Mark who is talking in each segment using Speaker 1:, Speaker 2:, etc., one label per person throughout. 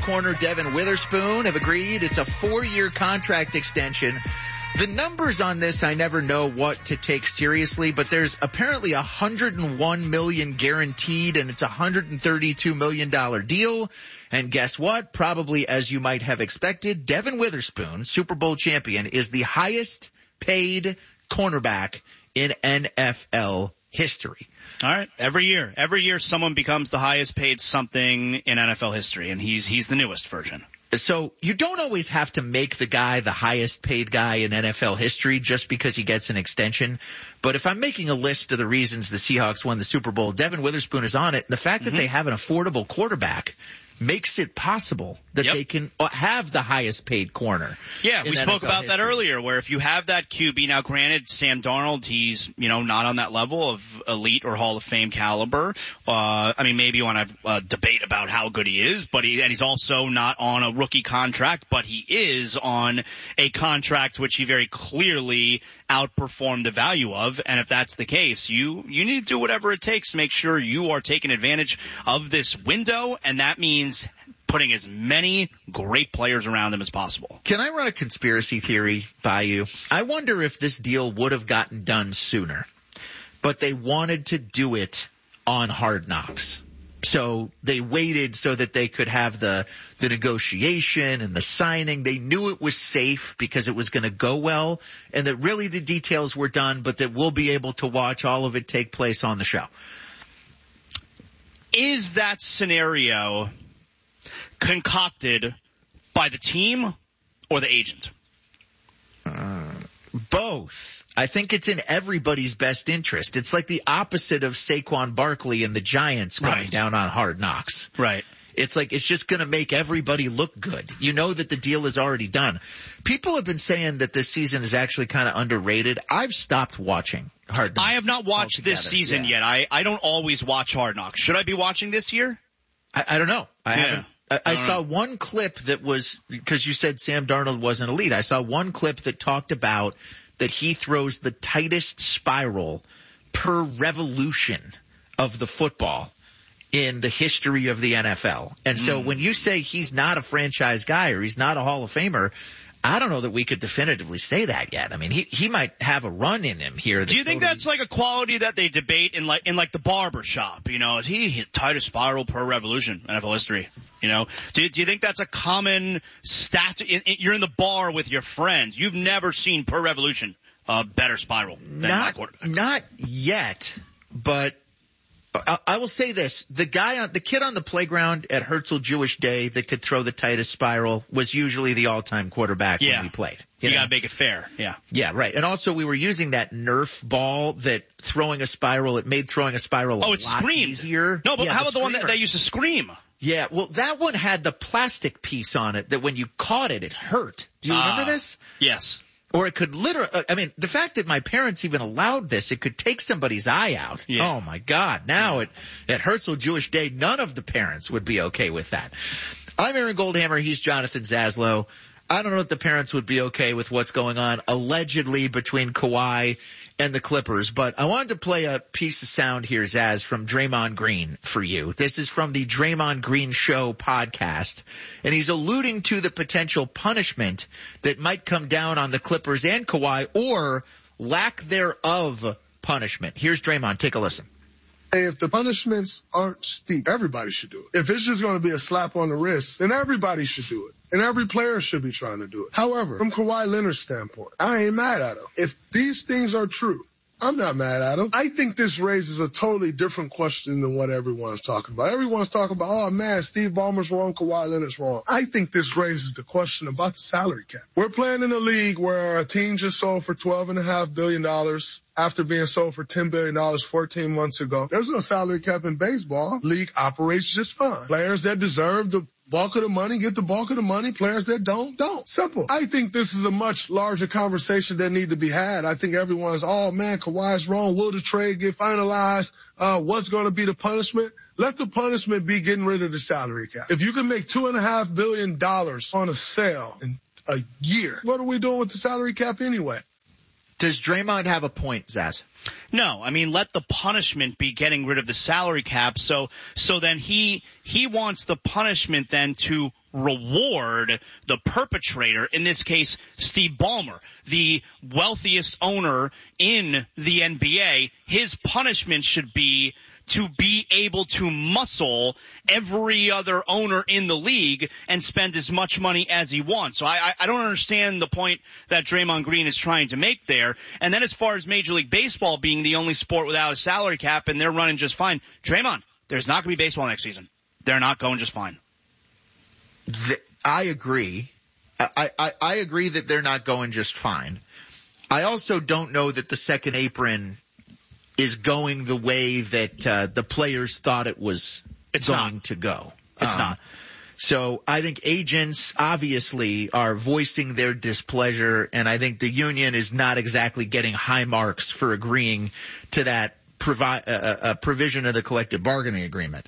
Speaker 1: corner Devin Witherspoon have agreed it's a 4-year contract extension. The numbers on this, I never know what to take seriously, but there's apparently $101 million guaranteed, and it's a $132 million deal. And guess what? Probably, as you might have expected, Devin Witherspoon, Super Bowl champion, is the highest paid cornerback in NFL history.
Speaker 2: All right. Every year someone becomes the highest paid something in NFL history, and he's the newest version.
Speaker 1: So you don't always have to make the guy the highest paid guy in NFL history just because he gets an extension. But if I'm making a list of the reasons the Seahawks won the Super Bowl, Devin Witherspoon is on it. The fact that they have an affordable quarterback makes it possible that they can have the highest paid corner.
Speaker 2: Yeah, we spoke about that earlier, where if you have that QB, now granted, Sam Darnold, he's, not on that level of elite or Hall of Fame caliber. Maybe you want to debate about how good he is, but he's also not on a rookie contract, but he is on a contract which he very clearly outperformed the value of. And if that's the case, you need to do whatever it takes to make sure you are taking advantage of this window, and that means putting as many great players around him as possible.
Speaker 1: Can I run a conspiracy theory by you? I wonder if this deal would have gotten done sooner, but they wanted to do it on Hard Knocks. So they waited so that they could have the negotiation and the signing. They knew it was safe because it was going to go well, and that really the details were done, but that we'll be able to watch all of it take place on the show.
Speaker 2: Is that scenario concocted by the team or the agent?
Speaker 1: Both. I think it's in everybody's best interest. It's like the opposite of Saquon Barkley and the Giants going down on Hard Knocks.
Speaker 2: Right.
Speaker 1: It's like it's just going to make everybody look good. You know that the deal is already done. People have been saying that this season is actually kind of underrated. I've stopped watching Hard Knocks.
Speaker 2: I have not watched this season yet. I don't always watch Hard Knocks. Should I be watching this year?
Speaker 1: I don't know. I haven't. I saw one clip that was, because you said Sam Darnold wasn't elite. I saw one clip that talked about that he throws the tightest spiral per revolution of the football in the history of the NFL. And so when you say he's not a franchise guy or he's not a Hall of Famer, I don't know that we could definitively say that yet. I mean, he might have a run in him here.
Speaker 2: Do you think that's like a quality that they debate in the barber shop? Is he hit tightest spiral per revolution in NFL history? Do you think that's a common stat? You're in the bar with your friends. You've never seen per revolution a better spiral than my quarterback. Not
Speaker 1: yet, but I will say this. The kid on the playground at Herzl Jewish Day that could throw the tightest spiral was usually the all-time quarterback when we played.
Speaker 2: You got to make it fair. Yeah.
Speaker 1: Yeah, right. And also we were using that Nerf ball that it made throwing a spiral a lot easier.
Speaker 2: No, but how about the one that used to scream?
Speaker 1: Yeah, well, that one had the plastic piece on it that when you caught it, it hurt. Do you remember this?
Speaker 2: Yes.
Speaker 1: Or it could the fact that my parents even allowed this, it could take somebody's eye out. Yeah. Oh my God. Now at Herzl Jewish Day, none of the parents would be okay with that. I'm Aaron Goldhammer. He's Jonathan Zaslow. I don't know if the parents would be okay with what's going on allegedly between Kawhi and the Clippers, but I wanted to play a piece of sound here, Zaz, from Draymond Green for you. This is from the Draymond Green Show podcast, and he's alluding to the potential punishment that might come down on the Clippers and Kawhi, or lack thereof punishment. Here's Draymond. Take a listen.
Speaker 3: If the punishments aren't steep, everybody should do it. If it's just going to be a slap on the wrist, then everybody should do it. And every player should be trying to do it. However, from Kawhi Leonard's standpoint, I ain't mad at him. If these things are true, I'm not mad at him. I think this raises a totally different question than what everyone's talking about. Everyone's talking about, oh man, Steve Ballmer's wrong, Kawhi Leonard's wrong. I think this raises the question about the salary cap. We're playing in a league where a team just sold for $12.5 billion after being sold for $10 billion 14 months ago. There's no salary cap in baseball. League operates just fine. Players that deserve the bulk of the money, get the bulk of the money. Players that don't. Simple. I think this is a much larger conversation that need to be had. I think everyone's, oh man, Kawhi's wrong. Will the trade get finalized? What's going to be the punishment? Let the punishment be getting rid of the salary cap. If you can make $2.5 billion on a sale in a year, what are we doing with the salary cap anyway?
Speaker 1: Does Draymond have a point, Zaz?
Speaker 2: No, let the punishment be getting rid of the salary cap. So then he wants the punishment then to reward the perpetrator, in this case, Steve Ballmer, the wealthiest owner in the NBA. His punishment should be to be able to muscle every other owner in the league and spend as much money as he wants. So I don't understand the point that Draymond Green is trying to make there. And then as far as Major League Baseball being the only sport without a salary cap and they're running just fine, Draymond, there's not going to be baseball next season. They're not going just fine.
Speaker 1: I agree. I agree that they're not going just fine. I also don't know that the second apron is going the way that the players thought it was going to go.
Speaker 2: It's not.
Speaker 1: So I think agents obviously are voicing their displeasure, and I think the union is not exactly getting high marks for agreeing to that provision of the collective bargaining agreement.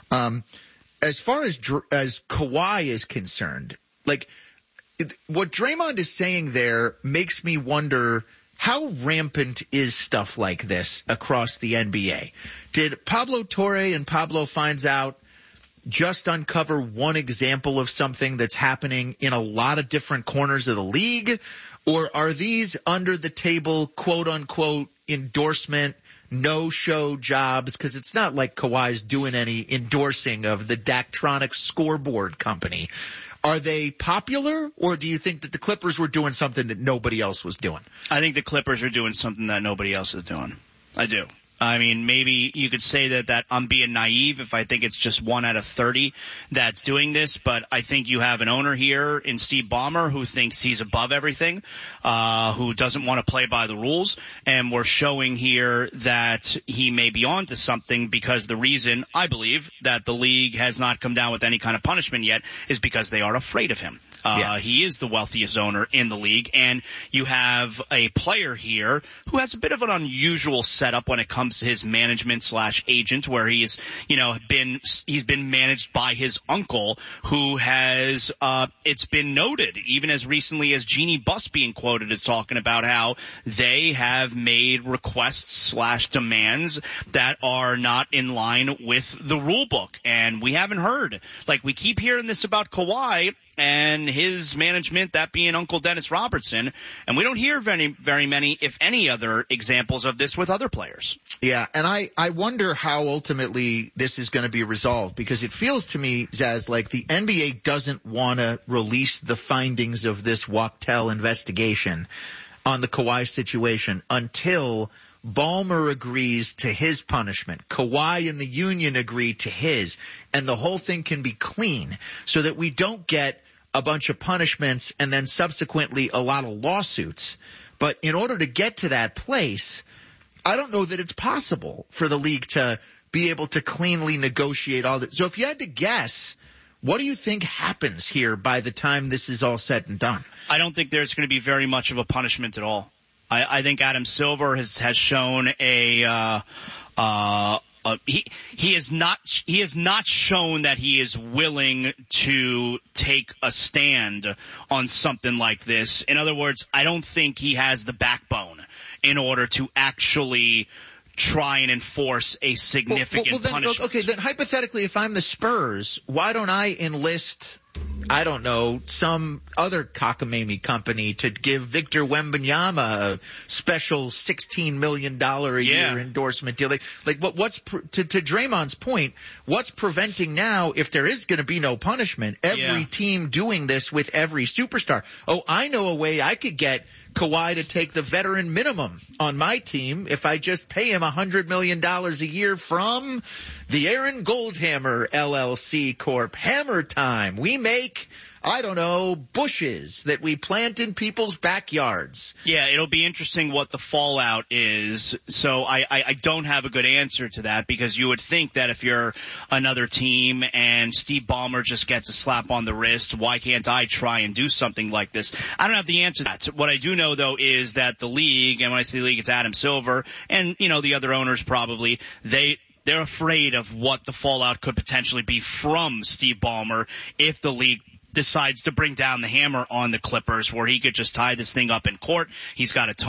Speaker 1: As far as Kawhi is concerned, like what Draymond is saying there makes me wonder, how rampant is stuff like this across the NBA? Did Pablo Torre and Pablo Finds Out just uncover one example of something that's happening in a lot of different corners of the league? Or are these under the table, quote unquote, endorsement, no-show jobs? Because it's not like Kawhi's doing any endorsing of the Daktronics scoreboard company. Are they popular, or do you think that the Clippers were doing something that nobody else was doing?
Speaker 2: I think the Clippers are doing something that nobody else is doing. I do. I mean, maybe you could say that I'm being naive if I think it's just 1 out of 30 that's doing this, but I think you have an owner here in Steve Ballmer who thinks he's above everything, who doesn't want to play by the rules, and we're showing here that he may be onto something, because the reason I believe that the league has not come down with any kind of punishment yet is because they are afraid of him. He is the wealthiest owner in the league, and you have a player here who has a bit of an unusual setup when it comes to his management/agent, where he's been managed by his uncle, who has it's been noted even as recently as Jeannie Buss being quoted as talking about how they have made requests/demands that are not in line with the rule book. And we haven't heard, like, we keep hearing this about Kawhi and his management, that being Uncle Dennis Robertson, and we don't hear very many, if any, other examples of this with other players.
Speaker 1: Yeah, and I wonder how ultimately this is going to be resolved, because it feels to me, Zaz, like the NBA doesn't want to release the findings of this Wachtell investigation on the Kawhi situation until Ballmer agrees to his punishment, Kawhi and the union agree to his, and the whole thing can be clean, so that we don't get a bunch of punishments and then subsequently a lot of lawsuits. But in order to get to that place, I don't know that it's possible for the league to be able to cleanly negotiate all that. So if you had to guess, what do you think happens here by the time this is all said and done?
Speaker 2: I don't think there's going to be very much of a punishment at all. I think Adam Silver has shown he has not shown that he is willing to take a stand on something like this. In other words, I don't think he has the backbone in order to actually try and enforce a significant punishment.
Speaker 1: Okay, then hypothetically, if I'm the Spurs, why don't I enlist, I don't know, some other cockamamie company to give Victor Wembanyama a special $16 million a year endorsement deal? Like what's to Draymond's point, what's preventing now, if there is going to be no punishment, every team doing this with every superstar? Oh, I know a way I could get Kawhi to take the veteran minimum on my team if I just pay him $100 million a year from the Aaron Goldhammer LLC Corp. Hammer Time. We make, I don't know, bushes that we plant in people's backyards.
Speaker 2: Yeah, it'll be interesting what the fallout is. So I don't have a good answer to that, because you would think that if you're another team and Steve Ballmer just gets a slap on the wrist, why can't I try and do something like this? I don't have the answer to that. What I do know, though, is that the league, and when I say the league, it's Adam Silver and, the other owners probably, they're afraid of what the fallout could potentially be from Steve Ballmer if the league decides to bring down the hammer on the Clippers, where he could just tie this thing up in court. He's got a ton